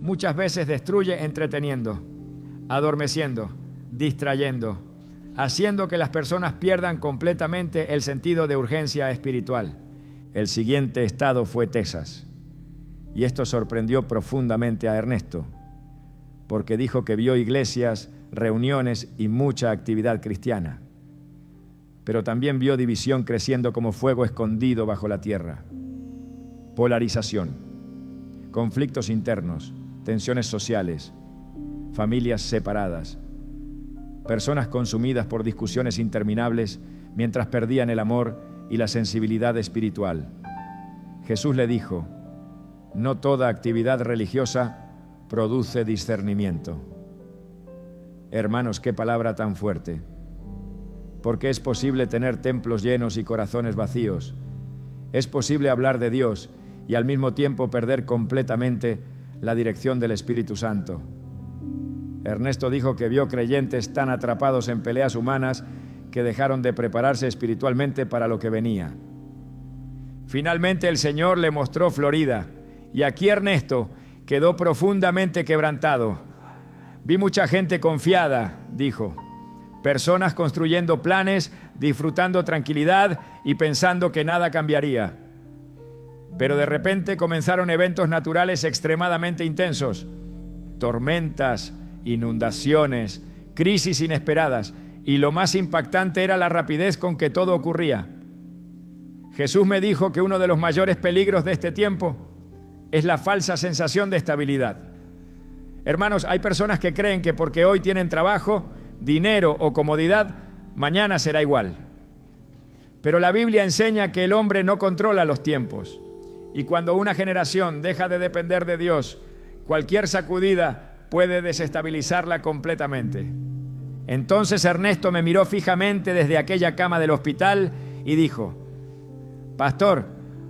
muchas veces destruye entreteniendo, adormeciendo, distrayendo, haciendo que las personas pierdan completamente el sentido de urgencia espiritual. El siguiente estado fue Texas, y esto sorprendió profundamente a Ernesto, porque dijo que vio iglesias, reuniones y mucha actividad cristiana, pero también vio división creciendo como fuego escondido bajo la tierra, polarización, conflictos internos, tensiones sociales, familias separadas, personas consumidas por discusiones interminables mientras perdían el amor y la sensibilidad espiritual. Jesús le dijo: no toda actividad religiosa produce discernimiento. Hermanos, qué palabra tan fuerte. Porque es posible tener templos llenos y corazones vacíos. Es posible hablar de Dios y al mismo tiempo perder completamente la dirección del Espíritu Santo. Ernesto dijo que vio creyentes tan atrapados en peleas humanas que dejaron de prepararse espiritualmente para lo que venía. Finalmente el Señor le mostró Florida, y aquí Ernesto quedó profundamente quebrantado. Vi mucha gente confiada, dijo, personas construyendo planes, disfrutando tranquilidad y pensando que nada cambiaría. Pero de repente comenzaron eventos naturales extremadamente intensos, tormentas, inundaciones, crisis inesperadas, y lo más impactante era la rapidez con que todo ocurría. Jesús me dijo que uno de los mayores peligros de este tiempo es la falsa sensación de estabilidad. Hermanos, hay personas que creen que porque hoy tienen trabajo, dinero o comodidad, mañana será igual. Pero la Biblia enseña que el hombre no controla los tiempos. Y cuando una generación deja de depender de Dios, cualquier sacudida puede desestabilizarla completamente. Entonces Ernesto me miró fijamente desde aquella cama del hospital y dijo: Pastor,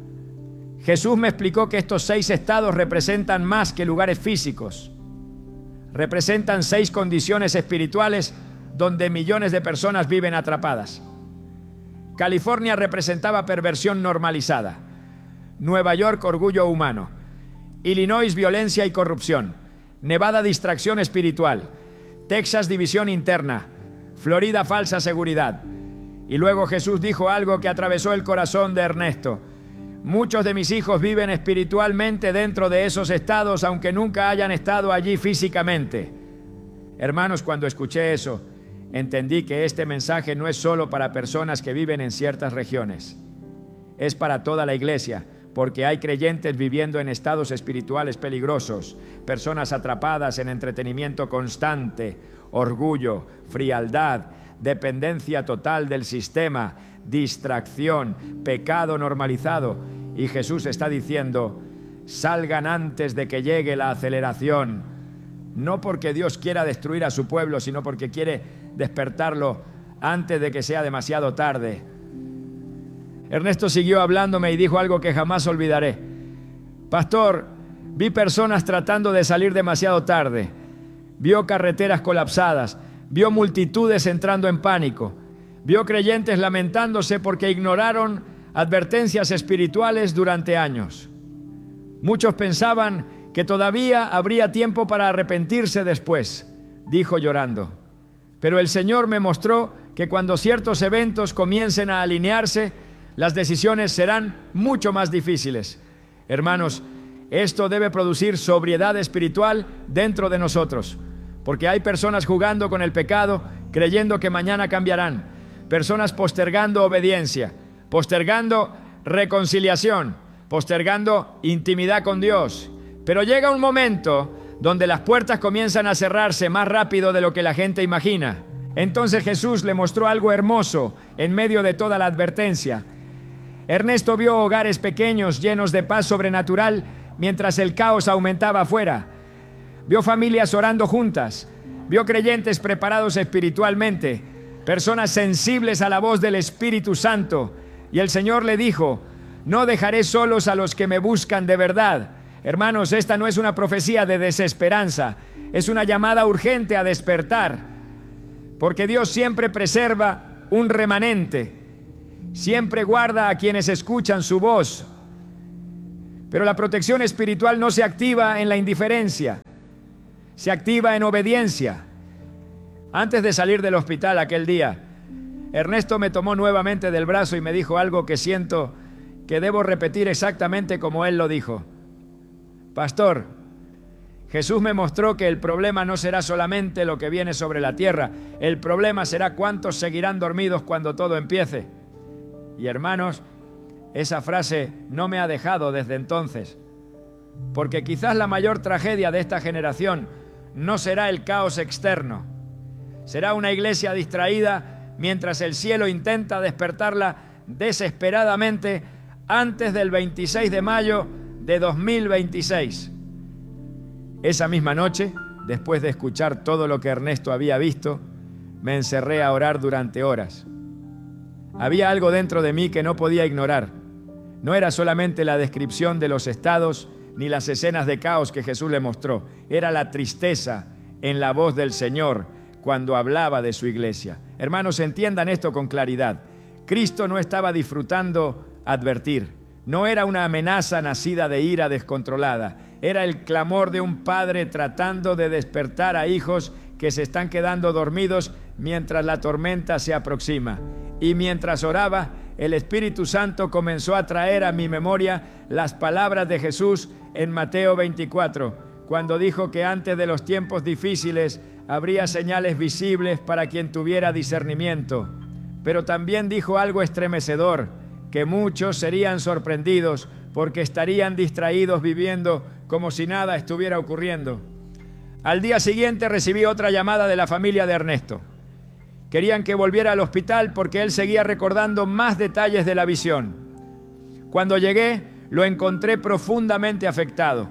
Jesús me explicó que estos 6 estados representan más que lugares físicos. Representan 6 condiciones espirituales donde millones de personas viven atrapadas. California representaba perversión normalizada. Nueva York, orgullo humano. Illinois, violencia y corrupción. Nevada, distracción espiritual. Texas, división interna. Florida, falsa seguridad. Y luego Jesús dijo algo que atravesó el corazón de Ernesto. Muchos de mis hijos viven espiritualmente dentro de esos estados, aunque nunca hayan estado allí físicamente. Hermanos, cuando escuché eso, entendí que este mensaje no es solo para personas que viven en ciertas regiones. Es para toda la iglesia, porque hay creyentes viviendo en estados espirituales peligrosos, personas atrapadas en entretenimiento constante, orgullo, frialdad, dependencia total del sistema, distracción, pecado normalizado. Y Jesús está diciendo: salgan antes de que llegue la aceleración. No porque Dios quiera destruir a su pueblo, sino porque quiere despertarlo antes de que sea demasiado tarde. Ernesto siguió hablándome y dijo algo que jamás olvidaré. Pastor, vi personas tratando de salir demasiado tarde. Vio carreteras colapsadas. Vio multitudes entrando en pánico. Vio creyentes lamentándose porque ignoraron advertencias espirituales durante años. Muchos pensaban que todavía habría tiempo para arrepentirse después, dijo llorando. Pero el Señor me mostró que cuando ciertos eventos comiencen a alinearse, las decisiones serán mucho más difíciles. Hermanos, esto debe producir sobriedad espiritual dentro de nosotros, porque hay personas jugando con el pecado, creyendo que mañana cambiarán. Personas postergando obediencia, postergando reconciliación, postergando intimidad con Dios. Pero llega un momento donde las puertas comienzan a cerrarse más rápido de lo que la gente imagina. Entonces Jesús le mostró algo hermoso en medio de toda la advertencia. Ernesto vio hogares pequeños llenos de paz sobrenatural mientras el caos aumentaba afuera. Vio familias orando juntas. Vio creyentes preparados espiritualmente, personas sensibles a la voz del Espíritu Santo. Y el Señor le dijo: no dejaré solos a los que me buscan de verdad. Hermanos, esta no es una profecía de desesperanza, es una llamada urgente a despertar, porque Dios siempre preserva un remanente, siempre guarda a quienes escuchan su voz. Pero la protección espiritual no se activa en la indiferencia, se activa en obediencia. Antes de salir del hospital aquel día, Ernesto me tomó nuevamente del brazo y me dijo algo que siento que debo repetir exactamente como él lo dijo. Pastor, Jesús me mostró que el problema no será solamente lo que viene sobre la tierra, el problema será cuántos seguirán dormidos cuando todo empiece. Y hermanos, esa frase no me ha dejado desde entonces, porque quizás la mayor tragedia de esta generación no será el caos externo, será una iglesia distraída mientras el cielo intenta despertarla desesperadamente antes del 26 de mayo de 2026. Esa misma noche, después de escuchar todo lo que Ernesto había visto, me encerré a orar durante horas. Había algo dentro de mí que no podía ignorar. No era solamente la descripción de los estados ni las escenas de caos que Jesús le mostró. Era la tristeza en la voz del Señor cuando hablaba de su iglesia. Hermanos, entiendan esto con claridad. Cristo no estaba disfrutando advertir. No era una amenaza nacida de ira descontrolada. Era el clamor de un padre tratando de despertar a hijos que se están quedando dormidos mientras la tormenta se aproxima. Y mientras oraba, el Espíritu Santo comenzó a traer a mi memoria las palabras de Jesús en Mateo 24, cuando dijo que antes de los tiempos difíciles habría señales visibles para quien tuviera discernimiento. Pero también dijo algo estremecedor, que muchos serían sorprendidos porque estarían distraídos viviendo como si nada estuviera ocurriendo. Al día siguiente recibí otra llamada de la familia de Ernesto. Querían que volviera al hospital porque él seguía recordando más detalles de la visión. Cuando llegué, lo encontré profundamente afectado.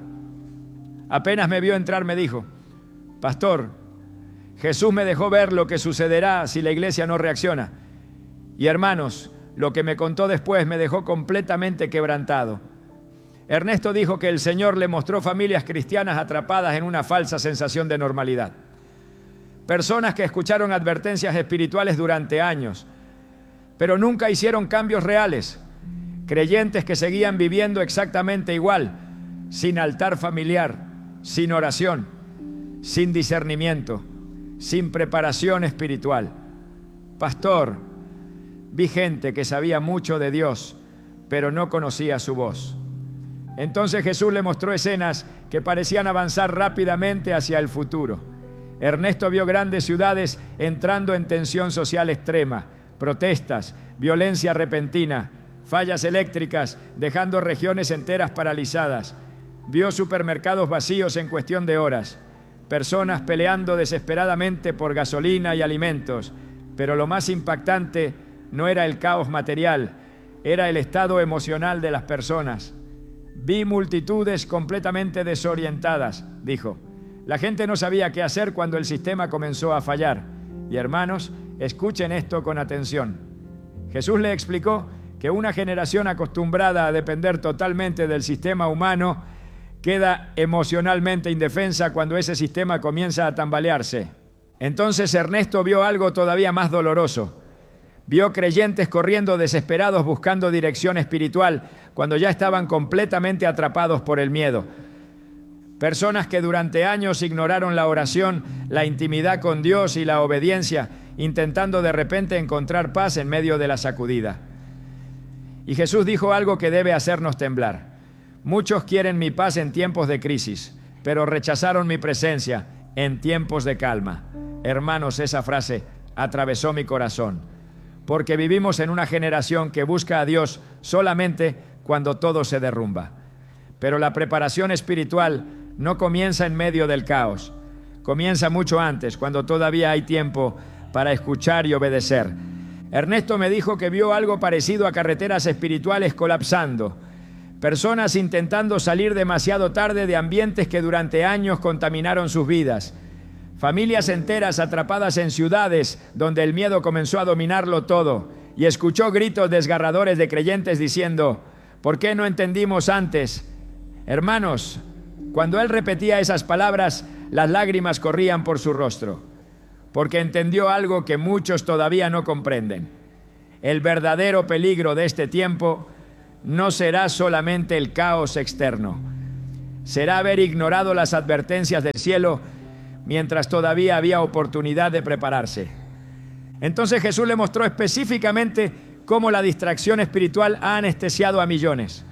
Apenas me vio entrar, me dijo: Pastor, Jesús me dejó ver lo que sucederá si la iglesia no reacciona. Y hermanos, lo que me contó después me dejó completamente quebrantado. Ernesto dijo que el Señor le mostró familias cristianas atrapadas en una falsa sensación de normalidad. Personas que escucharon advertencias espirituales durante años, pero nunca hicieron cambios reales. Creyentes que seguían viviendo exactamente igual, sin altar familiar, sin oración, sin discernimiento, sin preparación espiritual. Pastor, vi gente que sabía mucho de Dios, pero no conocía su voz. Entonces Jesús le mostró escenas que parecían avanzar rápidamente hacia el futuro. Ernesto vio grandes ciudades entrando en tensión social extrema, protestas, violencia repentina, fallas eléctricas, dejando regiones enteras paralizadas. Vio supermercados vacíos en cuestión de horas, personas peleando desesperadamente por gasolina y alimentos. Pero lo más impactante no era el caos material, era el estado emocional de las personas. Vi multitudes completamente desorientadas, dijo. La gente no sabía qué hacer cuando el sistema comenzó a fallar. Y hermanos, escuchen esto con atención. Jesús le explicó que una generación acostumbrada a depender totalmente del sistema humano queda emocionalmente indefensa cuando ese sistema comienza a tambalearse. Entonces Ernesto vio algo todavía más doloroso. Vio creyentes corriendo desesperados buscando dirección espiritual cuando ya estaban completamente atrapados por el miedo. Personas que durante años ignoraron la oración, la intimidad con Dios y la obediencia, intentando de repente encontrar paz en medio de la sacudida. Y Jesús dijo algo que debe hacernos temblar. Muchos quieren mi paz en tiempos de crisis, pero rechazaron mi presencia en tiempos de calma. Hermanos, esa frase atravesó mi corazón, porque vivimos en una generación que busca a Dios solamente cuando todo se derrumba. Pero la preparación espiritual no comienza en medio del caos, comienza mucho antes, cuando todavía hay tiempo para escuchar y obedecer. Ernesto me dijo que vio algo parecido a carreteras espirituales colapsando, personas intentando salir demasiado tarde de ambientes que durante años contaminaron sus vidas, familias enteras atrapadas en ciudades donde el miedo comenzó a dominarlo todo, y escuchó gritos desgarradores de creyentes diciendo: ¿por qué no entendimos antes? Hermanos, cuando él repetía esas palabras, las lágrimas corrían por su rostro, porque entendió algo que muchos todavía no comprenden. El verdadero peligro de este tiempo no será solamente el caos externo. Será haber ignorado las advertencias del cielo mientras todavía había oportunidad de prepararse. Entonces Jesús le mostró específicamente cómo la distracción espiritual ha anestesiado a millones.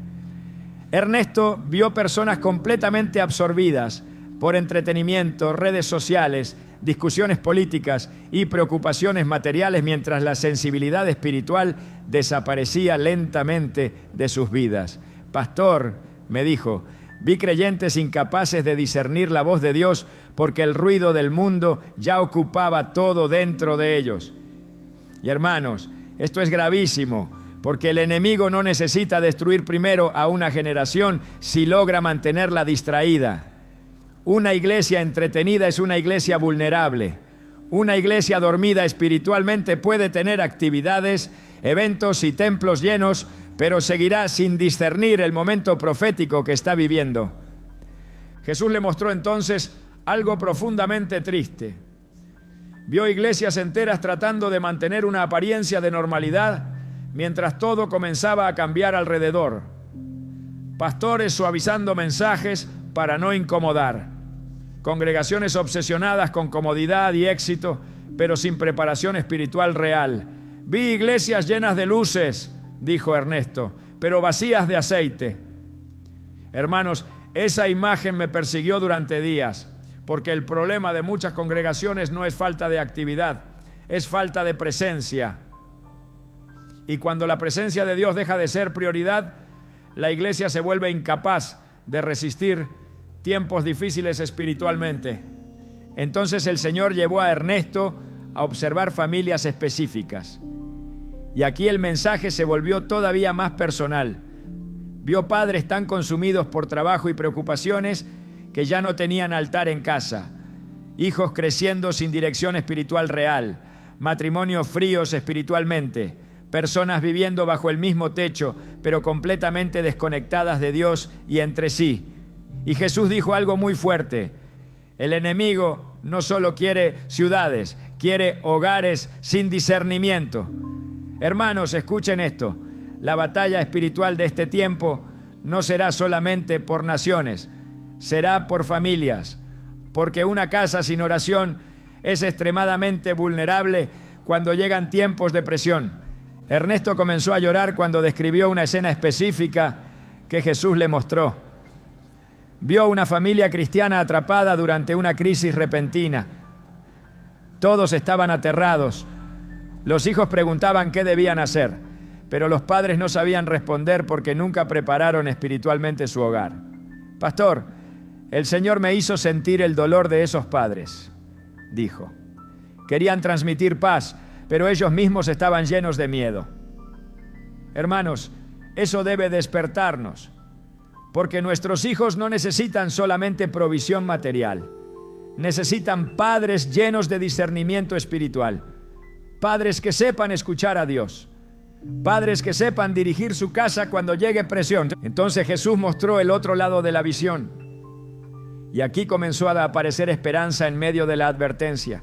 Ernesto vio personas completamente absorbidas por entretenimiento, redes sociales, discusiones políticas y preocupaciones materiales, mientras la sensibilidad espiritual desaparecía lentamente de sus vidas. Pastor, me dijo, vi creyentes incapaces de discernir la voz de Dios porque el ruido del mundo ya ocupaba todo dentro de ellos. Y hermanos, esto es gravísimo, porque el enemigo no necesita destruir primero a una generación si logra mantenerla distraída. Una iglesia entretenida es una iglesia vulnerable. Una iglesia dormida espiritualmente puede tener actividades, eventos y templos llenos, pero seguirá sin discernir el momento profético que está viviendo. Jesús le mostró entonces algo profundamente triste. Vio iglesias enteras tratando de mantener una apariencia de normalidad mientras todo comenzaba a cambiar alrededor. Pastores suavizando mensajes para no incomodar. Congregaciones obsesionadas con comodidad y éxito, pero sin preparación espiritual real. Vi iglesias llenas de luces, dijo Ernesto, pero vacías de aceite. Hermanos, esa imagen me persiguió durante días, porque el problema de muchas congregaciones no es falta de actividad, es falta de presencia. Y cuando la presencia de Dios deja de ser prioridad, la iglesia se vuelve incapaz de resistir tiempos difíciles espiritualmente. Entonces el Señor llevó a Ernesto a observar familias específicas. Y aquí el mensaje se volvió todavía más personal. Vio padres tan consumidos por trabajo y preocupaciones que ya no tenían altar en casa. Hijos creciendo sin dirección espiritual real. Matrimonios fríos espiritualmente. Personas viviendo bajo el mismo techo, pero completamente desconectadas de Dios y entre sí. Y Jesús dijo algo muy fuerte. El enemigo no solo quiere ciudades, quiere hogares sin discernimiento. Hermanos, escuchen esto. La batalla espiritual de este tiempo no será solamente por naciones, será por familias, porque una casa sin oración es extremadamente vulnerable cuando llegan tiempos de presión. Ernesto comenzó a llorar cuando describió una escena específica que Jesús le mostró. Vio una familia cristiana atrapada durante una crisis repentina. Todos estaban aterrados. Los hijos preguntaban qué debían hacer, pero los padres no sabían responder porque nunca prepararon espiritualmente su hogar. Pastor, el Señor me hizo sentir el dolor de esos padres, dijo. Querían transmitir paz, pero ellos mismos estaban llenos de miedo. Hermanos, eso debe despertarnos, porque nuestros hijos no necesitan solamente provisión material, necesitan padres llenos de discernimiento espiritual, padres que sepan escuchar a Dios, padres que sepan dirigir su casa cuando llegue presión. Entonces Jesús mostró el otro lado de la visión, y aquí comenzó a aparecer esperanza en medio de la advertencia.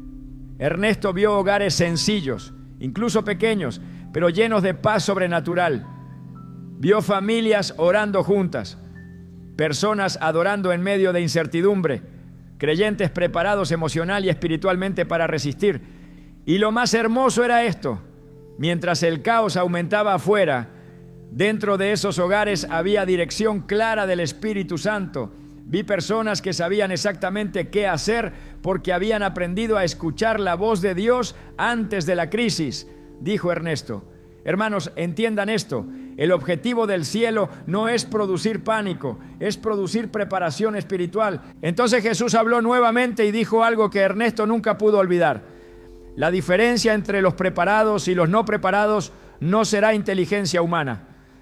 Ernesto vio hogares sencillos, incluso pequeños, pero llenos de paz sobrenatural. Vio familias orando juntas, personas adorando en medio de incertidumbre, creyentes preparados emocional y espiritualmente para resistir. Y lo más hermoso era esto: mientras el caos aumentaba afuera, dentro de esos hogares había dirección clara del Espíritu Santo. Vi personas que sabían exactamente qué hacer porque habían aprendido a escuchar la voz de Dios antes de la crisis, dijo Ernesto. Hermanos, entiendan esto. El objetivo del cielo no es producir pánico, es producir preparación espiritual. Entonces Jesús habló nuevamente y dijo algo que Ernesto nunca pudo olvidar. La diferencia entre los preparados y los no preparados no será inteligencia humana,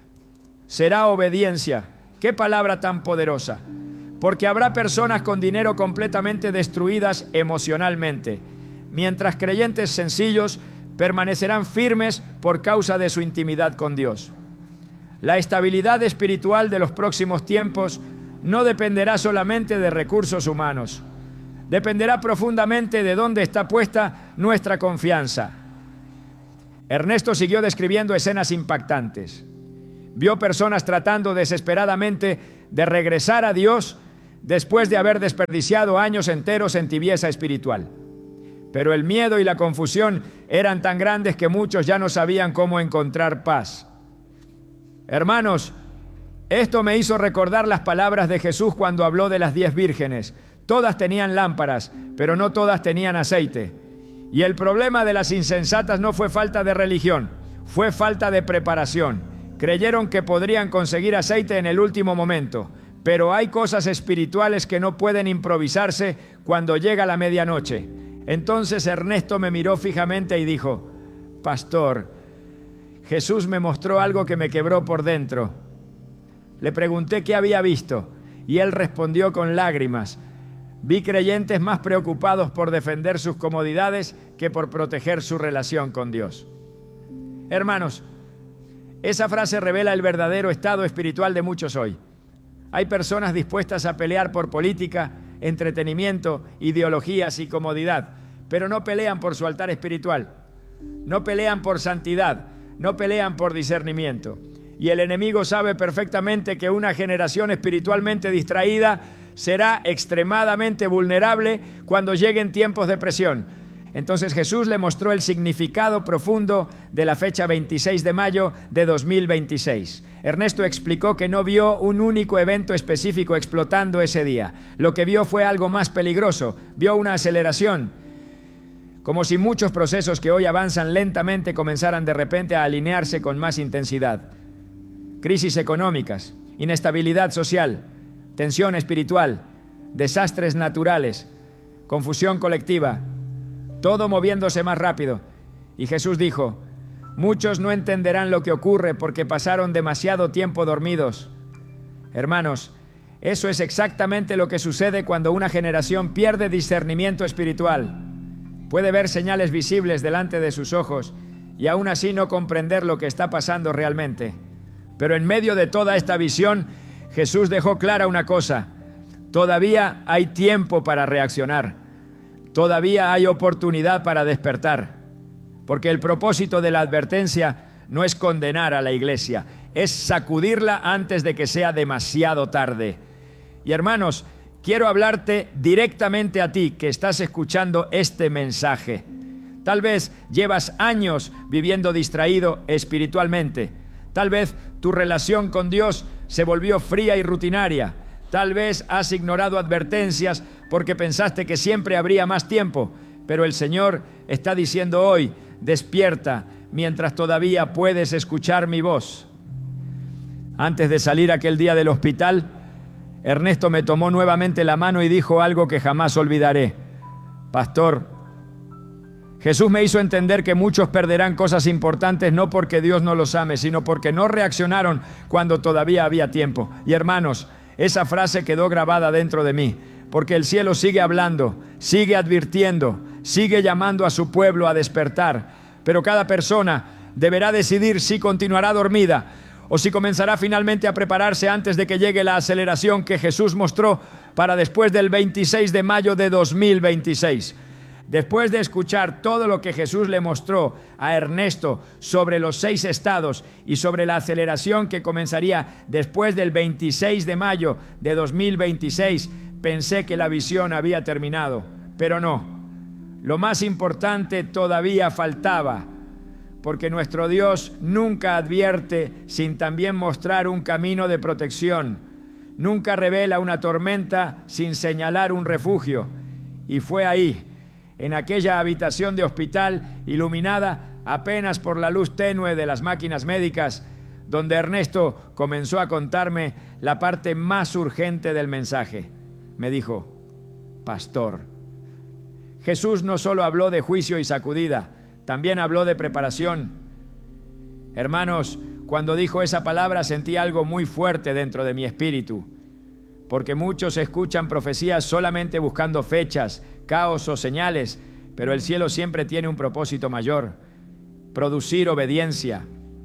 será obediencia. ¡Qué palabra tan poderosa! Porque habrá personas con dinero completamente destruidas emocionalmente, mientras creyentes sencillos permanecerán firmes por causa de su intimidad con Dios. La estabilidad espiritual de los próximos tiempos no dependerá solamente de recursos humanos, dependerá profundamente de dónde está puesta nuestra confianza. Ernesto siguió describiendo escenas impactantes. Vio personas tratando desesperadamente de regresar a Dios después de haber desperdiciado años enteros en tibieza espiritual. Pero el miedo y la confusión eran tan grandes que muchos ya no sabían cómo encontrar paz. Hermanos, esto me hizo recordar las palabras de Jesús cuando habló de las 10 vírgenes. Todas tenían lámparas, pero no todas tenían aceite. Y el problema de las insensatas no fue falta de religión, fue falta de preparación. Creyeron que podrían conseguir aceite en el último momento, pero hay cosas espirituales que no pueden improvisarse cuando llega la medianoche. Entonces Ernesto me miró fijamente y dijo: Pastor, Jesús me mostró algo que me quebró por dentro. Le pregunté qué había visto y él respondió con lágrimas: vi creyentes más preocupados por defender sus comodidades que por proteger su relación con Dios. Hermanos, esa frase revela el verdadero estado espiritual de muchos hoy. Hay personas dispuestas a pelear por política, entretenimiento, ideologías y comodidad, pero no pelean por su altar espiritual, no pelean por santidad, no pelean por discernimiento. Y el enemigo sabe perfectamente que una generación espiritualmente distraída será extremadamente vulnerable cuando lleguen tiempos de presión. Entonces Jesús le mostró el significado profundo de la fecha 26 de mayo de 2026. Ernesto explicó que no vio un único evento específico explotando ese día. Lo que vio fue algo más peligroso, vio una aceleración. Como si muchos procesos que hoy avanzan lentamente comenzaran de repente a alinearse con más intensidad. Crisis económicas, inestabilidad social, tensión espiritual, desastres naturales, confusión colectiva, todo moviéndose más rápido. Y Jesús dijo: muchos no entenderán lo que ocurre porque pasaron demasiado tiempo dormidos. Hermanos, eso es exactamente lo que sucede cuando una generación pierde discernimiento espiritual. Puede ver señales visibles delante de sus ojos y aún así no comprender lo que está pasando realmente. Pero en medio de toda esta visión, Jesús dejó clara una cosa: todavía hay tiempo para reaccionar. Todavía hay oportunidad para despertar, porque el propósito de la advertencia no es condenar a la iglesia, es sacudirla antes de que sea demasiado tarde. Y hermanos, quiero hablarte directamente a ti que estás escuchando este mensaje. Tal vez llevas años viviendo distraído espiritualmente. Tal vez tu relación con Dios se volvió fría y rutinaria. Tal vez has ignorado advertencias porque pensaste que siempre habría más tiempo, pero el Señor está diciendo hoy: despierta mientras todavía puedes escuchar mi voz. Antes de salir aquel día del hospital, Ernesto me tomó nuevamente la mano y dijo algo que jamás olvidaré: Pastor, Jesús me hizo entender que muchos perderán cosas importantes no porque Dios no los ame, sino porque no reaccionaron cuando todavía había tiempo. Y hermanos, esa frase quedó grabada dentro de mí, porque el cielo sigue hablando, sigue advirtiendo, sigue llamando a su pueblo a despertar. Pero cada persona deberá decidir si continuará dormida o si comenzará finalmente a prepararse antes de que llegue la aceleración que Jesús mostró para después del 26 de mayo de 2026. Después de escuchar todo lo que Jesús le mostró a Ernesto sobre los 6 estados y sobre la aceleración que comenzaría después del 26 de mayo de 2026, pensé que la visión había terminado, pero no. Lo más importante todavía faltaba, porque nuestro Dios nunca advierte sin también mostrar un camino de protección. Nunca revela una tormenta sin señalar un refugio. Y fue ahí, en aquella habitación de hospital iluminada apenas por la luz tenue de las máquinas médicas, donde Ernesto comenzó a contarme la parte más urgente del mensaje. Me dijo: Pastor, Jesús no solo habló de juicio y sacudida, también habló de preparación. Hermanos, cuando dijo esa palabra sentí algo muy fuerte dentro de mi espíritu, porque muchos escuchan profecías solamente buscando fechas, caos o señales, pero el cielo siempre tiene un propósito mayor: producir obediencia.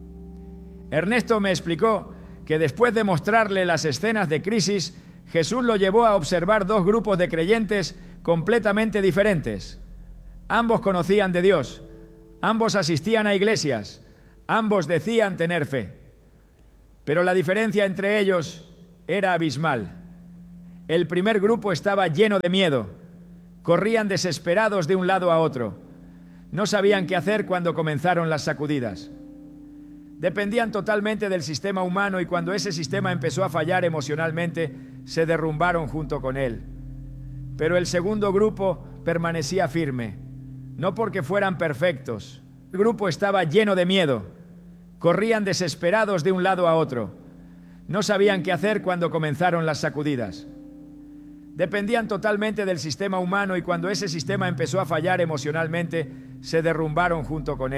Ernesto me explicó que después de mostrarle las escenas de crisis, Jesús lo llevó a observar 2 grupos de creyentes completamente diferentes. Ambos conocían de Dios, ambos asistían a iglesias, ambos decían tener fe. Pero la diferencia entre ellos era abismal. El primer grupo estaba lleno de miedo. Corrían desesperados de un lado a otro. No sabían qué hacer cuando comenzaron las sacudidas. Dependían totalmente del sistema humano y cuando ese sistema empezó a fallar emocionalmente, se derrumbaron junto con él. Pero el segundo grupo permanecía firme, no porque fueran perfectos. El grupo estaba lleno de miedo. Corrían desesperados de un lado a otro. No sabían qué hacer cuando comenzaron las sacudidas. Dependían totalmente del sistema humano y cuando ese sistema empezó a fallar emocionalmente, se derrumbaron junto con él.